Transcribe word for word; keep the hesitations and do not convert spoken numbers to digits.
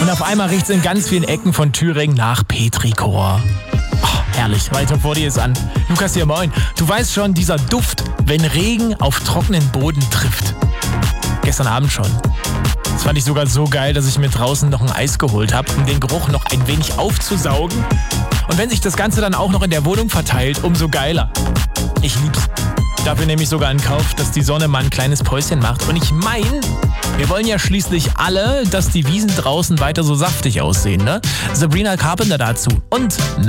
Und auf einmal riecht es in ganz vielen Ecken von Thüringen nach Petrichor. Oh, herrlich, weiter vor dir ist an. Lukas hier, moin. Du weißt schon, dieser Duft, wenn Regen auf trockenen Boden trifft. Gestern Abend schon. Das fand ich sogar so geil, dass ich mir draußen noch ein Eis geholt habe, um den Geruch noch ein wenig aufzusaugen. Und wenn sich das Ganze dann auch noch in der Wohnung verteilt, umso geiler. Ich lieb's. Dafür nehme ich sogar in Kauf, dass die Sonne mal ein kleines Päuschen macht. Und ich meine, wir wollen ja schließlich alle, dass die Wiesen draußen weiter so saftig aussehen, ne? Sabrina Carpenter dazu. Und